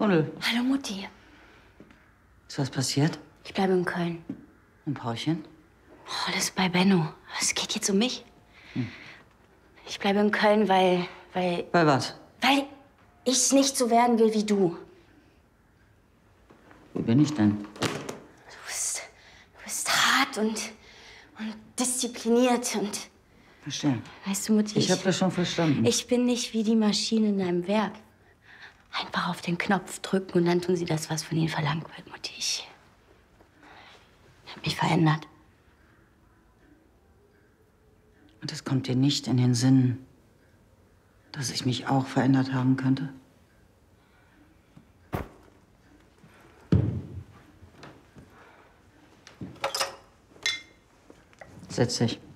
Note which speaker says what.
Speaker 1: Gundel,
Speaker 2: Hallo Mutti.
Speaker 1: ist was passiert?
Speaker 2: Ich bleibe in Köln.
Speaker 1: Und Paulchen?
Speaker 2: Oh, das ist bei Benno. Es geht jetzt um mich. Ich bleibe in Köln, weil
Speaker 1: Bei was?
Speaker 2: ich nicht so werden will wie du.
Speaker 1: Wie bin ich denn?
Speaker 2: Du bist hart und diszipliniert und...
Speaker 1: Verstehe.
Speaker 2: Weißt du, Mutti,
Speaker 1: Ich habe das schon verstanden.
Speaker 2: ich bin nicht wie die Maschine in deinem Werk. Einfach auf den Knopf drücken und dann tun sie das, was von ihnen verlangt wird, Mutti. Ich habe mich verändert.
Speaker 1: Und es kommt dir nicht in den Sinn, dass ich mich auch verändert haben könnte? Setz dich.